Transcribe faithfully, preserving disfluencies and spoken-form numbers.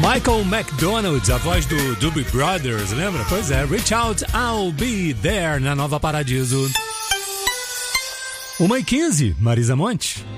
Michael McDonald, a voz do Doobie Brothers, lembra? Pois é, Reach Out, I'll Be There, na Nova Paradiso. uma e quinze, Marisa Monte.